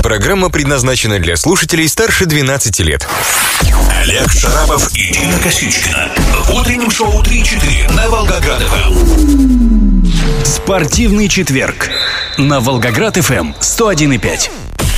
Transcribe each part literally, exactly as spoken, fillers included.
Программа предназначена для слушателей старше двенадцати лет. Олег Шарапов и Дина Косичкина в утреннем шоу три-четыре на Волгоград-ФМ. Спортивный четверг на Волгоград-ФМ сто один и пять.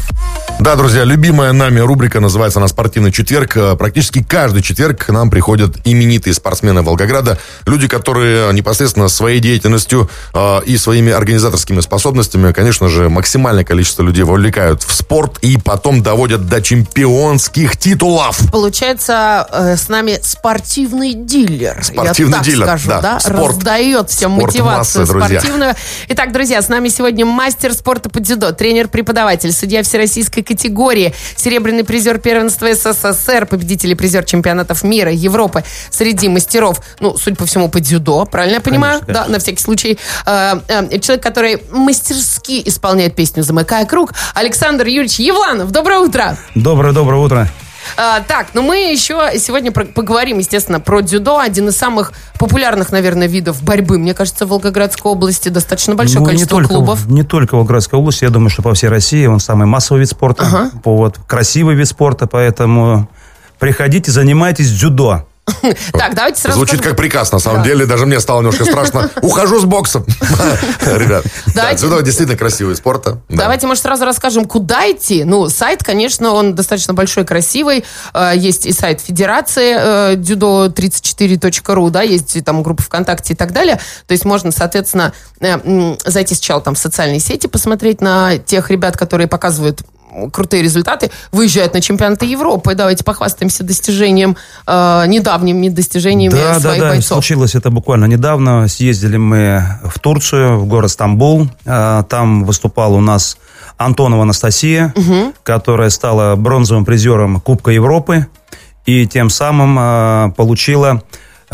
Да, друзья, любимая нами рубрика называется она «Спортивный четверг». Практически каждый четверг к нам приходят именитые спортсмены Волгограда. Люди, которые непосредственно своей деятельностью э, и своими организаторскими способностями, конечно же, максимальное количество людей вовлекают в спорт и потом доводят до чемпионских титулов. Получается, э, с нами спортивный дилер. Спортивный Я так дилер, скажу, да. да? Спорт, раздает всем спорт мотивацию массы, друзья. спортивную. Итак, друзья, с нами сегодня мастер спорта по дзюдо, тренер-преподаватель, судья всероссийской категории, серебряный призер первенства СССР, победитель и призер чемпионатов мира, Европы среди мастеров, ну, судя по всему, по дзюдо, правильно я понимаю? Конечно, да, конечно. на всякий случай. Э, э, человек, который мастерски исполняет песню «Замыкая круг», Александр Юрьевич Евланов. Доброе утро! Доброе-доброе утро. А, так, ну мы еще сегодня про- поговорим, естественно, про дзюдо. Один из самых популярных, наверное, видов борьбы. Мне кажется, в Волгоградской области достаточно большое Ну, количество не только, клубов. Не только в Волгоградской области, я думаю, что по всей России он самый массовый вид спорта, Ага. вот, красивый вид спорта, поэтому приходите, занимайтесь дзюдо. Так, давайте сразу... Звучит скажем- как приказ, на самом Да. деле. Даже мне стало немножко страшно. Ухожу с бокса. Ребят, да, Давайте- дзюдо действительно красивый вид спорта. Да. Давайте, может, сразу расскажем, куда идти. Ну, сайт, конечно, он достаточно большой, красивый. Э, Есть и сайт Федерации э, дзюдо тридцать четыре точка ру, да, есть и там группа ВКонтакте и так далее. То есть можно, соответственно, э, м, зайти сначала там в социальные сети, посмотреть на тех ребят, которые показывают крутые результаты, выезжают на чемпионаты Европы. Давайте похвастаемся достижением, э, недавними достижениями Да, да, своих да, бойцов. случилось это буквально недавно. Съездили мы в Турцию, в город Стамбул. А, Там выступала у нас Антонова Анастасия, которая стала бронзовым призером Кубка Европы. И тем самым а, получила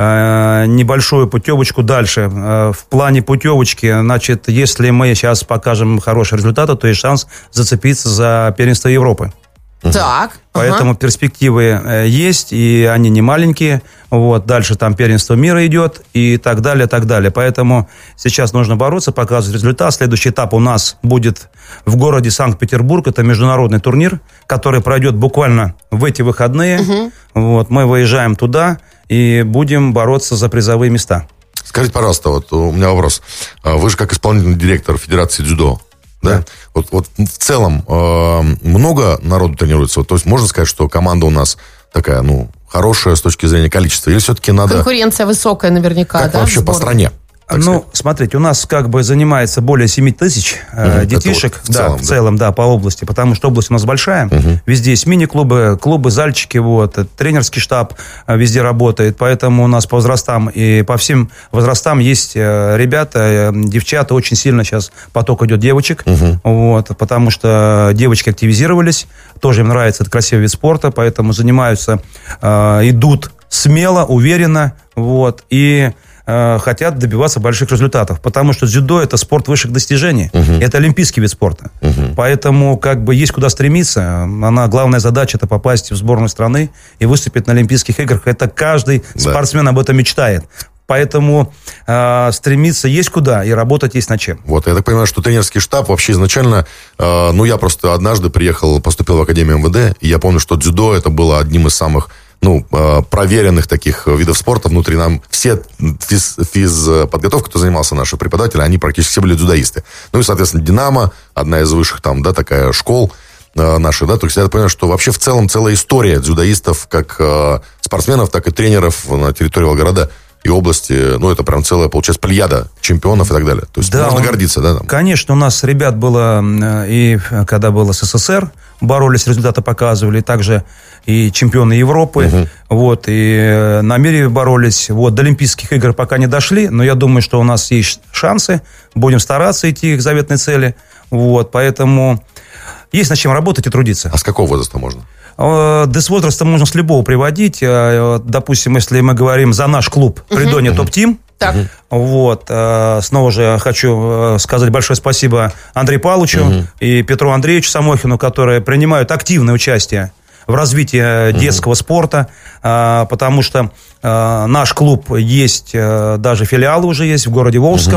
а, небольшую путевочку дальше. А, В плане путевочки, значит, если мы сейчас покажем хорошие результаты, то есть шанс зацепиться за первенство Европы. Так. Поэтому ага. перспективы э, есть, и они не маленькие. Вот, дальше там первенство мира идет, и так далее, так далее. Поэтому сейчас нужно бороться, показывать результат. Следующий этап у нас будет в городе Санкт-Петербург. Это международный турнир, который пройдет буквально в эти выходные. Угу. Вот, мы выезжаем туда и будем бороться за призовые места. Скажите, пожалуйста, вот у меня вопрос. А Вы же как исполнительный директор Федерации дзюдо, да? Да. Вот, вот в целом э, много народу тренируется? Вот, то есть можно сказать, что команда у нас такая, ну, хорошая с точки зрения количества? Или все-таки надо... Конкуренция высокая наверняка, Как да? вообще в по сборной? стране? так Ну, сказать? смотрите, у нас как бы занимается более семь тысяч э, Мгм, детишек, это вот в да, целом, в да. целом, да, по области, потому что область у нас большая, Мгм. везде есть мини-клубы, клубы, зальчики, вот, э, тренерский штаб э, везде работает, поэтому у нас по возрастам и по всем возрастам есть э, ребята, э, девчата, очень сильно сейчас поток идет девочек, Мгм. вот, потому что девочки активизировались, тоже им нравится этот красивый вид спорта, поэтому занимаются, э, идут смело, уверенно, вот, и э, хотят добиваться больших результатов, потому что дзюдо – это спорт высших достижений, Мгм. это олимпийский вид спорта, Мгм. поэтому как бы есть куда стремиться, она, главная задача – это попасть в сборную страны и выступить на Олимпийских играх, это каждый Да. спортсмен об этом мечтает, поэтому э, стремиться есть куда и работать есть над чем. Вот, я так понимаю, что тренерский штаб вообще изначально, э, ну, я просто однажды приехал, поступил в Академию эм вэ дэ, и я помню, что дзюдо это было одним из самых, ну, э, проверенных таких видов спорта внутри нам. Все физ, физподготовка, кто занимался, наши преподаватели, они практически все были дзюдоисты. Ну, и, соответственно, Динамо, одна из высших там, да, такая школ э, наших, да, то есть я так понимаю, что вообще в целом целая история дзюдоистов, как э, спортсменов, так и тренеров на территории Волгограда и области, ну, это прям целая, получается, плеяда чемпионов и так далее. То есть Да, можно он- гордиться, да? Там? Конечно, у нас ребят было, э, и когда был СССР, боролись, результаты показывали, и также и чемпионы Европы, Мгм. вот, и э, на мире боролись. Вот, до Олимпийских игр пока не дошли, но я думаю, что у нас есть шансы, будем стараться идти к заветной цели, вот, поэтому есть над чем работать и трудиться. А с какого возраста можно? Э, Да с возраста можно с любого приводить. Э, Допустим, если мы говорим за наш клуб «Придонья Топ-Тим», Так. вот, э, снова же хочу э, сказать большое спасибо Андрею Павловичу Мгм. и Петру Андреевичу Самохину, которые принимают активное участие в развитии детского спорта, э, потому что э, наш клуб есть, э, даже филиалы уже есть в городе Волжском,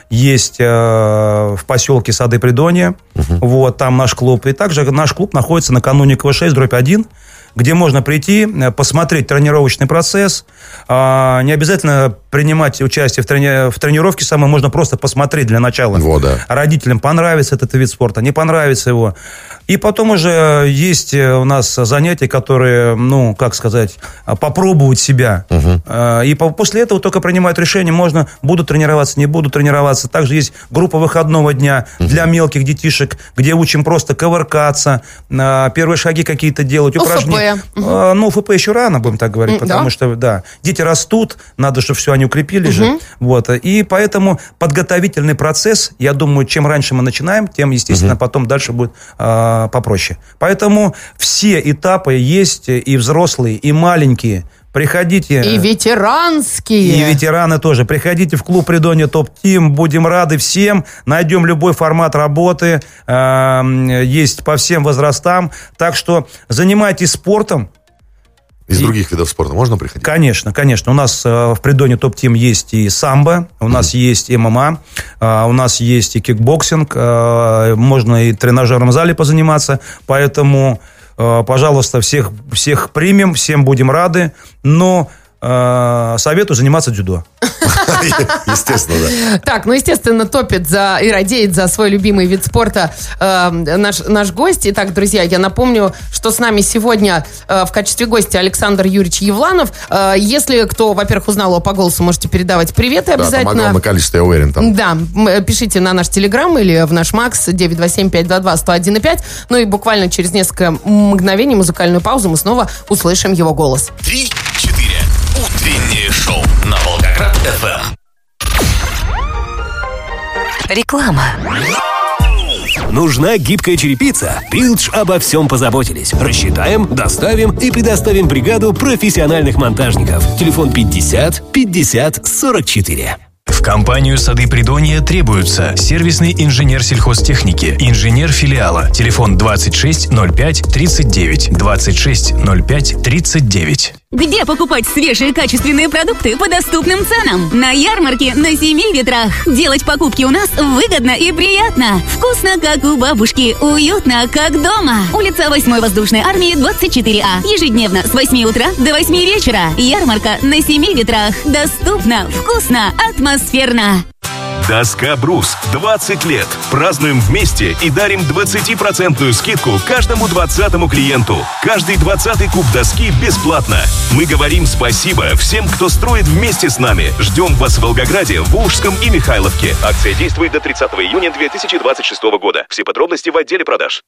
есть э, в поселке Сады-Придонья. Uh-huh. Вот, там наш клуб. И также наш клуб находится на Канунникова шесть, дробь один, где можно прийти, посмотреть тренировочный процесс. А, не обязательно принимать участие в, трени... в тренировке самой, можно просто посмотреть для начала. Во, да. Родителям понравится этот вид спорта, не понравится его. И потом уже есть у нас занятия, которые, ну, как сказать, попробовать себя. Угу. И после этого только принимают решение, можно, буду тренироваться, не буду тренироваться. Также есть группа выходного дня угу. для мелких детишек, где учим просто ковыркаться, первые шаги какие-то делать, упражнения. Uh, ну, ФП еще рано, будем так говорить, потому да. что, да, дети растут, надо, чтобы все они укрепили uh-huh. же. Вот. И поэтому подготовительный процесс, я думаю, чем раньше мы начинаем, тем, естественно, uh-huh. потом дальше будет uh, попроще. Поэтому все этапы есть, и взрослые, и маленькие. Приходите. И ветеранские. И ветераны тоже. Приходите в клуб Придонья Топ-Тим. Будем рады всем. Найдем любой формат работы. Есть по всем возрастам. Так что занимайтесь спортом. Из и... других видов спорта можно приходить? Конечно, конечно. У нас в Придонье Топ-Тим есть и самбо, у нас mm-hmm. есть ММА, у нас есть и кикбоксинг. Можно и в тренажерном зале позаниматься. Поэтому... Пожалуйста, всех, всех примем, всем будем рады, но э, советую заниматься дзюдо. Естественно, да. Так, ну, естественно, топит за и радеет за свой любимый вид спорта э, наш, наш гость. Итак, друзья, я напомню, что с нами сегодня э, в качестве гостя Александр Юрьевич Евланов. Э, если кто, во-первых, узнал его по голосу, можете передавать приветы обязательно. Да, там огромное количество, я уверен. Там. Да, пишите на наш телеграм или в наш Макс девять два семь пять два два сто один и пять. Ну и буквально через несколько мгновений, музыкальную паузу, мы снова услышим его голос. Три-четыре. Утреннее шоу на Волгоград-ФМ. Реклама. Нужна гибкая черепица? Пилдж обо всем позаботились. Рассчитаем, доставим и предоставим бригаду профессиональных монтажников. Телефон пятьдесят пятьдесят сорок четыре. В компанию «Сады Придонья» требуются сервисный инженер сельхозтехники, инженер филиала. Телефон двадцать шесть ноль пять тридцать девять, двадцать шесть ноль пять тридцать девять. Где покупать свежие качественные продукты по доступным ценам? На ярмарке на Семи Ветрах. Делать покупки у нас выгодно и приятно. Вкусно, как у бабушки. Уютно, как дома. Улица восьмой воздушной армии, двадцать четыре А. Ежедневно с восьми утра до восьми вечера. Ярмарка на Семи Ветрах. Доступно, вкусно, атмосферно. Доска «Брус». двадцать лет. Празднуем вместе и дарим двадцатипроцентную скидку каждому двадцатому клиенту. Каждый двадцатый куб доски бесплатно. Мы говорим спасибо всем, кто строит вместе с нами. Ждем вас в Волгограде, Волжском и Михайловке. Акция действует до тридцатого июня две тысячи двадцать шестого года. Все подробности в отделе продаж.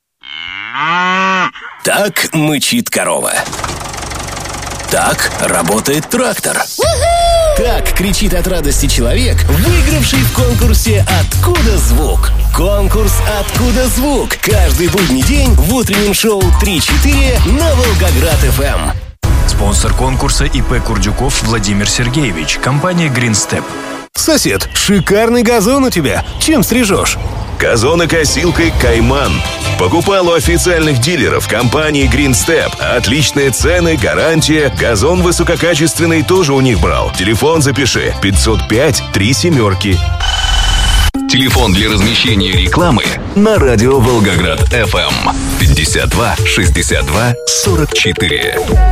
Так мычит корова. Так работает трактор. Так кричит от радости человек, выигравший в конкурсе «Откуда звук?». Конкурс «Откуда звук?» каждый будний день в утреннем шоу три-четыре на Волгоград-ФМ. Спонсор конкурса ИП Курдюков Владимир Сергеевич. Компания Green Step. Сосед, шикарный газон у тебя. Чем стрижешь? Газонокосилкой «Кайман». Покупал у официальных дилеров компании Green Step. Отличные цены, гарантия. Газон высококачественный тоже у них брал. Телефон запиши. пятьсот пять три семерки. Телефон для размещения рекламы На радио Волгоград ФМ. пятьдесят два шестьдесят два сорок четыре.